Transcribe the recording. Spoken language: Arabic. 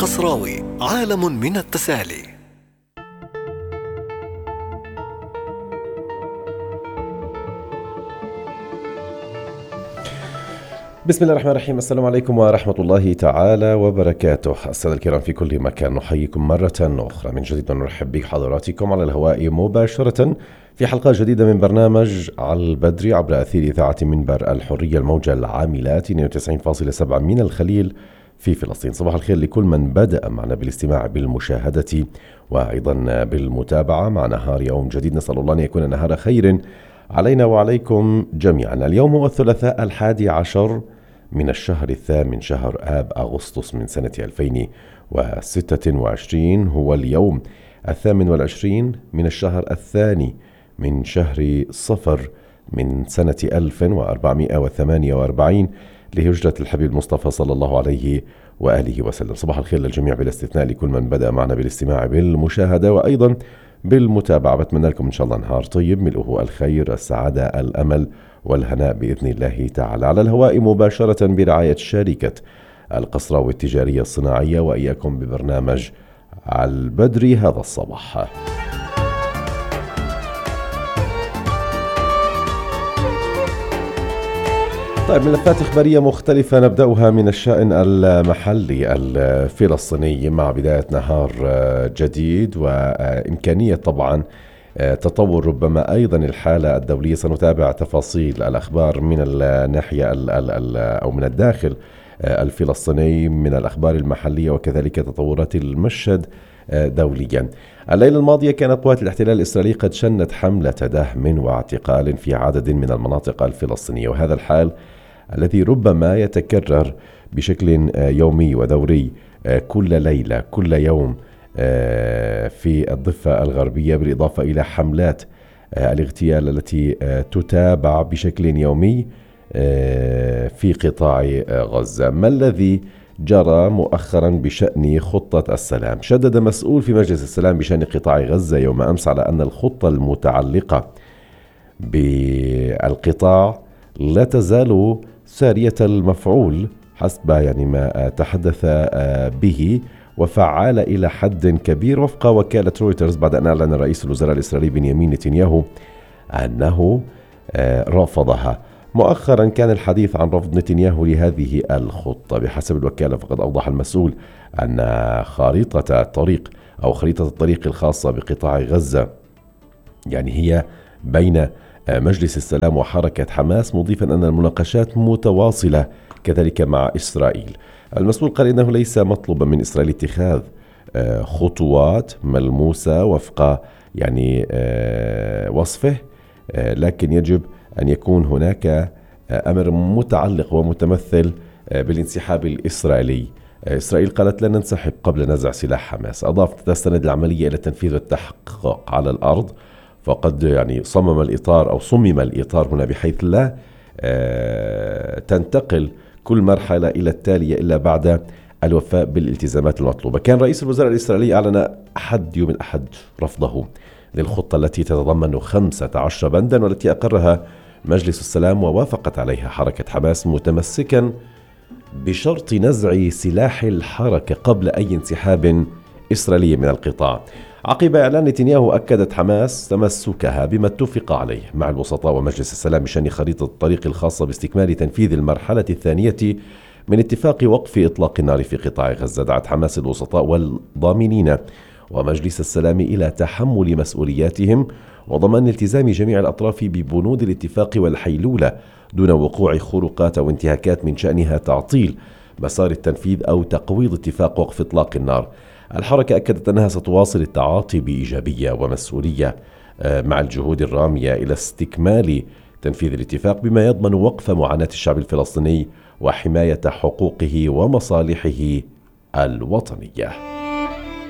القصراوي، عالم من التسالي. بسم الله الرحمن الرحيم. السلام عليكم ورحمة الله تعالى وبركاته. السادة الكرام في كل مكان، نحييكم مرة أخرى من جديد ونرحب بحضراتكم على الهواء مباشرة في حلقة جديدة من برنامج على البدري عبر أثير إذاعة منبر الحرية، الموجة العاملة 92.7 من الخليل في فلسطين. صباح الخير لكل من بدأ معنا بالاستماع بالمشاهدة وأيضا بالمتابعة مع نهار يوم جديد. نسأل الله أن يكون نهار خير علينا وعليكم جميعا. اليوم هو الثلاثاء 11 من الشهر الثامن، شهر آب أغسطس من سنة 2026. هو اليوم 28 من الشهر الثاني من شهر صفر من سنة 1448 لهجرة الحبيب المصطفى صلى الله عليه وآله وسلم. صباح الخير للجميع بلا استثناء، لكل من بدأ معنا بالاستماع بالمشاهدة وأيضا بالمتابعة. بتمنى لكم إن شاء الله نهار طيب ملؤه الخير، السعادة، الأمل والهناء بإذن الله تعالى. على الهواء مباشرة برعاية شركة القصراوي التجارية الصناعية، وإياكم ببرنامج على البدري هذا الصباح. طيب، ملفات إخبارية مختلفة نبدأها من الشأن المحلي الفلسطيني مع بداية نهار جديد وإمكانية طبعا تطور ربما أيضا الحالة الدولية. سنتابع تفاصيل الأخبار من الناحية أو من الداخل الفلسطيني من الأخبار المحلية، وكذلك تطورات المشهد دوليا. الليلة الماضية كانت قوات الاحتلال الإسرائيلي قد شنت حملة دهم واعتقال في عدد من المناطق الفلسطينية، وهذا الحال الذي ربما يتكرر بشكل يومي ودوري كل ليلة كل يوم في الضفة الغربية، بالإضافة إلى حملات الاغتيال التي تتابع بشكل يومي في قطاع غزة. ما الذي جرى مؤخرا بشأن خطة السلام؟ شدد مسؤول في مجلس السلام بشأن قطاع غزة يوم أمس على أن الخطة المتعلقة بالقطاع لا تزال سارية المفعول حسب ما تحدث به، وفعال إلى حد كبير وفق وكالة رويترز، بعد أن أعلن رئيس الوزراء الإسرائيلي بنيامين نتنياهو أنه رفضها. مؤخرا كان الحديث عن رفض نتنياهو لهذه الخطة. بحسب الوكالة فقد أوضح المسؤول أن خريطة الطريق الخاصة بقطاع غزة هي بين مجلس السلام وحركة حماس، مضيفا أن المناقشات متواصلة كذلك مع إسرائيل. المسؤول قال إنه ليس مطلوبا من إسرائيل اتخاذ خطوات ملموسة وفق وصفه، لكن يجب أن يكون هناك أمر متعلق ومتمثل بالانسحاب الإسرائيلي. إسرائيل قالت لن ننسحب قبل نزع سلاح حماس. أضاف تستند العملية إلى تنفيذ التحقيق على الأرض، فقد صمم الإطار هنا بحيث لا تنتقل كل مرحلة إلى التالية إلا بعد الوفاء بالالتزامات المطلوبة. كان رئيس الوزراء الإسرائيلي أعلن يوم الأحد رفضه للخطة التي تتضمن 15 بندا، والتي أقرها مجلس السلام ووافقت عليها حركة حماس، متمسكا بشرط نزع سلاح الحركة قبل أي انسحاب إسرائيلي من القطاع. عقب إعلان نتنياهو أكدت حماس تمسكها بما اتفق عليه مع الوسطاء ومجلس السلام بشأن خريطة الطريق الخاصة باستكمال تنفيذ المرحلة الثانية من اتفاق وقف إطلاق النار في قطاع غزة. دعت حماس الوسطاء والضامنين ومجلس السلام إلى تحمل مسؤولياتهم وضمان التزام جميع الأطراف ببنود الاتفاق والحيلولة دون وقوع خروقات أو انتهاكات من شأنها تعطيل مسار التنفيذ أو تقويض اتفاق وقف إطلاق النار. الحركة أكدت أنها ستواصل التعاطي بإيجابية ومسؤولية مع الجهود الرامية إلى استكمال تنفيذ الاتفاق، بما يضمن وقف معاناة الشعب الفلسطيني وحماية حقوقه ومصالحه الوطنية.